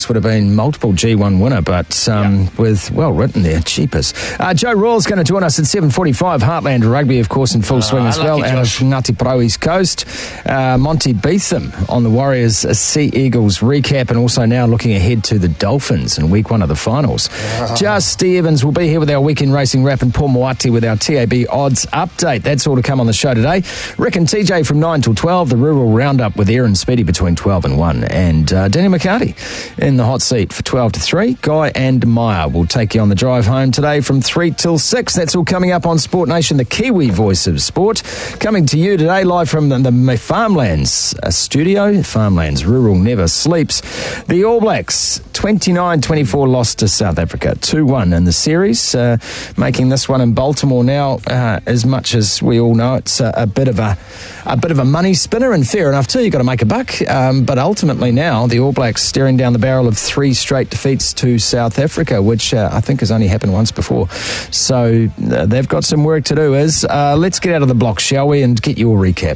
would have been multiple G1 winner, but with well written there, cheapers. Joe Rawls going to join us at 7:45. Heartland Rugby, of course, in full swing as well, out of Ngāti Porou East Coast. Monty Beetham on the Warriors Sea Eagles recap, and also now looking ahead to the Dolphins in week 1 of the finals. Justy Evans will be here with our weekend racing wrap, and Paul Moati with our TAB odds update. That's all to come on the show today. Rick and TJ from 9 till 12, the Rural Roundup with Aaron Speedy between 12 and 1, and Daniel McCarty in the hot seat for 12 to 3. Guy and Maya will take you on the drive home today from 3 till 6. That's all coming up on Sport Nation, the Kiwi voice of sport. Coming to you today live from the Farmlands studio. Farmlands, rural never sleeps. The All Blacks, 29-24 lost to South Africa, 2-1 in the series, making this one in Baltimore now, as much as we all know, it's a bit of a money spinner, and fair enough too, you've got to make a buck, but ultimately now the All Blacks staring down the barrel of 3 straight defeats to South Africa, which I think has only happened once before. So they've got some work to do. Let's get out of the blocks, shall we, and get your recap.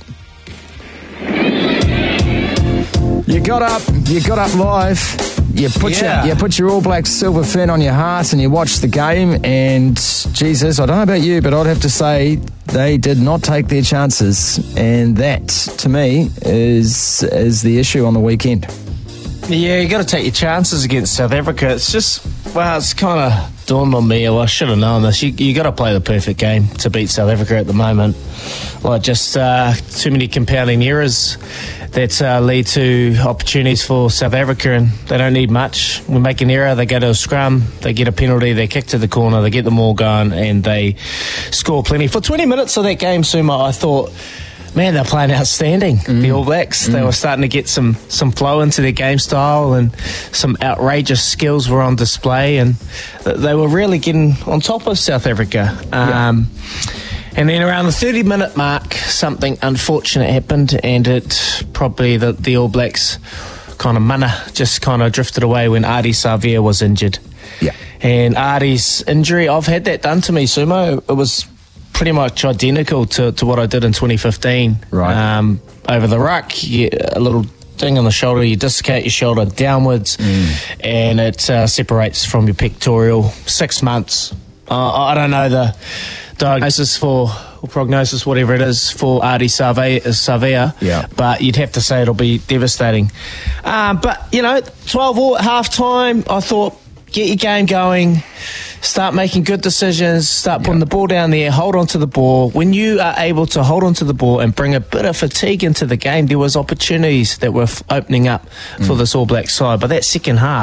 You got up live. You put your All Blacks silver fin on your heart and you watched the game, and Jesus, I don't know about you, but I'd have to say they did not take their chances, and that to me is the issue on the weekend. Yeah, you got to take your chances against South Africa. It's just, it's kind of dawned on me. Well, I should have known this. You got to play the perfect game to beat South Africa at the moment. Just too many compounding errors that lead to opportunities for South Africa, and they don't need much. We make an error, they go to a scrum, they get a penalty, they kick to the corner, they get the ball going, and they score plenty. For 20 minutes of that game, Suma, I thought, man, they're playing outstanding, the All Blacks. They were starting to get some flow into their game style, and some outrageous skills were on display, and they were really getting on top of South Africa. And then around the 30-minute mark, something unfortunate happened, and it probably the All Blacks kind of mana just kind of drifted away when Ardie Savea was injured. Yeah. And Ardie's injury, I've had that done to me, Sumo. It was pretty much identical to what I did in 2015. Right. Over the ruck, a little thing on the shoulder, you dislocate your shoulder downwards, and it separates from your pectoral. 6 months. I don't know the diagnosis or prognosis, whatever it is, for Ardie Savea, but you'd have to say it'll be devastating. But, 12-all at half-time, I thought, get your game going, start making good decisions, start putting the ball down there, hold on to the ball. When you are able to hold on to the ball and bring a bit of fatigue into the game, there was opportunities that were opening up for this All Black side. But that second half,